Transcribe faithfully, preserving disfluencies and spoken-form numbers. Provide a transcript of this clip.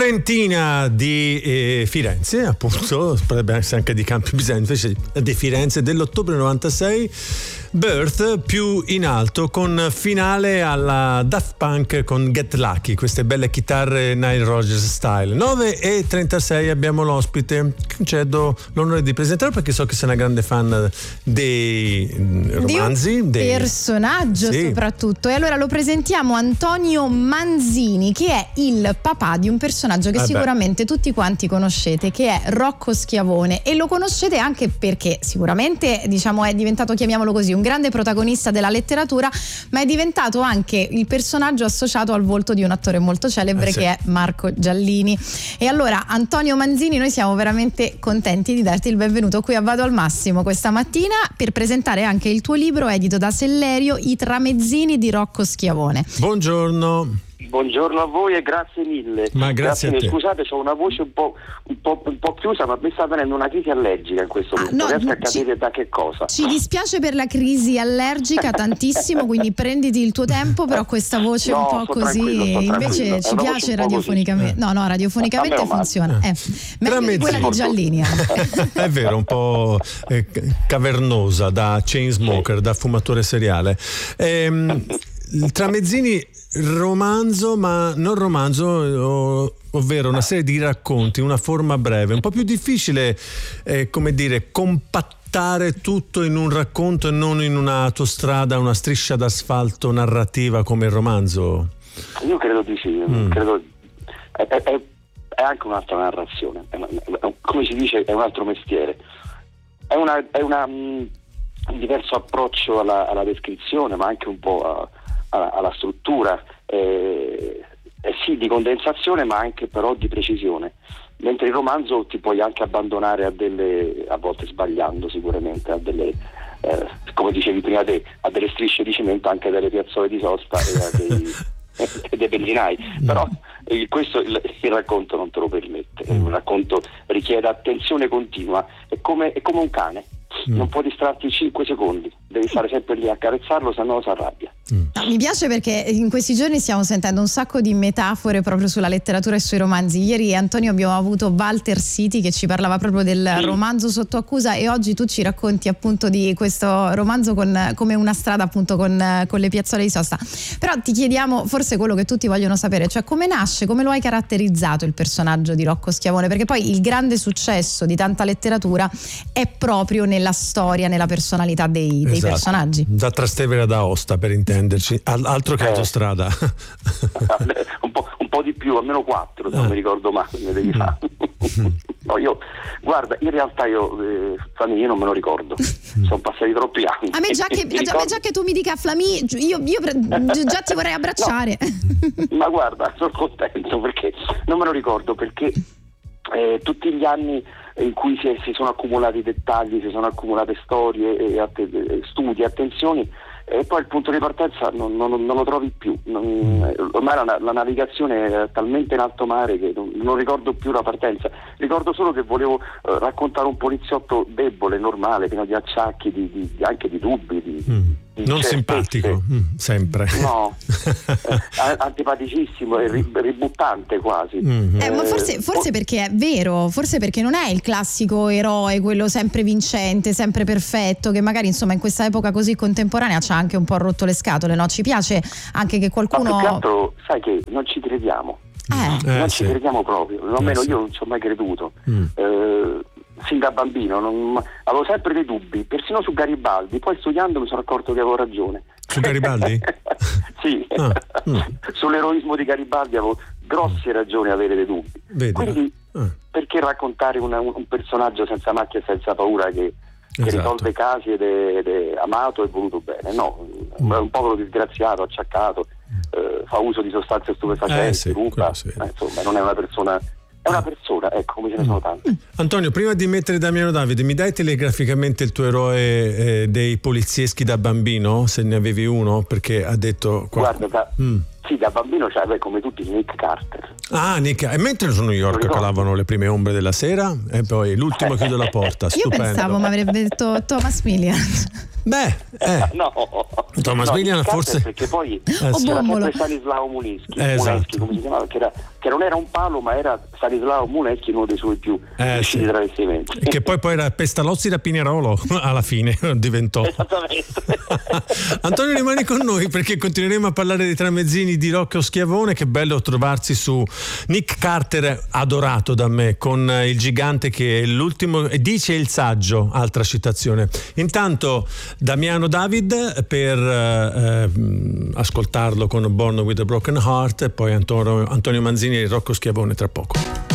Juventina di eh, Firenze, appunto, potrebbe essere anche di Campi Bisenzio, invece di Firenze, dell'ottobre novantasei, Birth più in alto, con finale alla Daft Punk con Get Lucky, queste belle chitarre Nile Rodgers style. nove e trentasei abbiamo l'ospite, concedo l'onore di presentarlo perché so che sei una grande fan dei romanzi, di un dei personaggio sì. soprattutto, e allora lo presentiamo, Antonio Manzini, che è il papà di un personaggio che eh sicuramente beh. tutti quanti conoscete, che è Rocco Schiavone, e lo conoscete anche perché sicuramente, diciamo, è diventato, chiamiamolo così, un grande protagonista della letteratura, ma è diventato anche il personaggio associato al volto di un attore molto celebre eh sì. che è Marco Giallini. E allora, Antonio Manzini, noi siamo veramente contenti di darti il benvenuto qui a Vado al Massimo questa mattina per presentare anche il tuo libro edito da Sellerio, I tramezzini di Rocco Schiavone. Buongiorno. Buongiorno a voi e grazie mille. Ma grazie, grazie a te. Scusate, ho una voce un po', un po', un po' chiusa, ma mi sta venendo una crisi allergica in questo momento. Ah, no, riesco a capire ci, da che cosa. Ci dispiace per la crisi allergica tantissimo, quindi prenditi il tuo tempo, però questa voce no, un po' così invece ci piace radiofonicamente. No, no, radiofonicamente funziona. Eh, meglio di quella di Giallini. È vero, un po' eh, cavernosa, da chain smoker, da fumatore seriale. Ehm, Tramezzini, romanzo, ma non romanzo, ovvero una serie di racconti, una forma breve, un po' più difficile, eh, come dire, compattare tutto in un racconto e non in un'autostrada, una striscia d'asfalto narrativa come il romanzo. Io credo di sì, mm. credo è, è, è anche un'altra narrazione, è una, come si dice, è un altro mestiere, è una, è una un diverso approccio alla, alla descrizione, ma anche un po' a alla struttura, eh, eh sì, di condensazione, ma anche però di precisione, mentre il romanzo ti puoi anche abbandonare a delle, a volte sbagliando sicuramente, a delle, eh, come dicevi prima te, a delle strisce di cemento, anche delle piazzole di sosta e a dei, e dei benzinai, però eh, questo il, il racconto non te lo permette, il racconto richiede attenzione continua, è come, è come un cane. Mm. Non può distrarti cinque secondi, devi stare sempre lì a accarezzarlo, se no si arrabbia. Mm. Mi piace perché in questi giorni stiamo sentendo un sacco di metafore proprio sulla letteratura e sui romanzi. Ieri, Antonio, abbiamo avuto Walter Siti che ci parlava proprio del sì. romanzo sotto accusa, e oggi tu ci racconti appunto di questo romanzo con, come una strada appunto con, con le piazzole di sosta. Però ti chiediamo forse quello che tutti vogliono sapere, cioè come nasce, come lo hai caratterizzato il personaggio di Rocco Schiavone, perché poi il grande successo di tanta letteratura è proprio nella storia, nella personalità dei, dei esatto. personaggi. Da Trastevere ad Aosta, per intenderci, altro che eh. autostrada. un, po', un po' di più, almeno quattro, se eh. non mi ricordo male, ne devi fare. No, io, guarda, in realtà io eh, Flamì, io non me lo ricordo, sono passati troppi anni. A me già che, già, ricordo... già che tu mi dica Flamì, io, io già ti vorrei abbracciare. No, ma guarda, sono contento perché non me lo ricordo, perché eh, tutti gli anni in cui si, si sono accumulati dettagli, si sono accumulate storie, e att- studi, attenzioni, e poi il punto di partenza non, non, non lo trovi più. Non, ormai la, la navigazione è talmente in alto mare che non, non ricordo più la partenza. Ricordo solo che volevo eh, raccontare un poliziotto debole, normale, pieno di acciacchi, di, di, anche di dubbi, di, mm. di non simpatico, mm, sempre. No, eh, antipaticissimo e ri, ributtante quasi. Mm-hmm. Eh, ma forse, forse perché è vero, forse perché non è il classico eroe, quello sempre vincente, sempre perfetto, che magari insomma in questa epoca così contemporanea ci ha anche un po' rotto le scatole, no? Ci piace anche che qualcuno... Ma più che altro, sai che non ci crediamo, eh. non eh, ci sì. crediamo proprio, almeno eh, sì. io non ci ho mai creduto. Mm. Eh, sin da bambino non, avevo sempre dei dubbi, persino su Garibaldi, poi studiando mi sono accorto che avevo ragione. Su Garibaldi? Sì, ah, mm. sull'eroismo di Garibaldi avevo grosse ragioni ad avere dei dubbi. Vedi, quindi ah. perché raccontare una, un personaggio senza macchia e senza paura che, che esatto. risolve casi ed è, ed è amato e voluto bene? No, mm. è un popolo disgraziato, acciaccato, eh, fa uso di sostanze stupefacenti, eh, sì, ruba, sì. eh, insomma non è una persona... È una persona, ecco, come ce ne sono tanti. Antonio, prima di mettere Damiano Davide, mi dai telegraficamente il tuo eroe eh, dei polizieschi da bambino, se ne avevi uno, perché ha detto... Guarda, da, mm. Sì, da bambino c'aveva come tutti Nick Carter. Ah, Nick, e mentre su New York calavano le prime ombre della sera e poi l'ultimo chiude la porta. Stupendo. Io pensavo mi avrebbe detto Thomas Millian. Beh, eh. no, Thomas no, Millian forse perché poi eh, c'era sì. sempre Stanislao Muneschi, eh, Muneschi esatto. come si chiamava, che, era, che non era un palo, ma era Stanislao Muneschi, uno dei suoi più eh, riusciti sì. travestimenti. Che poi poi era Pestalozzi da Pinerolo alla fine diventò. Esattamente. Antonio, rimani con noi perché continueremo a parlare dei tramezzini di Rocco Schiavone. Che bello trovarsi su Nick Carter, adorato da me, con il gigante che è l'ultimo, dice il saggio, altra citazione. Intanto Damiano David per eh, ascoltarlo con Born with a Broken Heart, e poi Antonio, Antonio Manzini e Rocco Schiavone tra poco.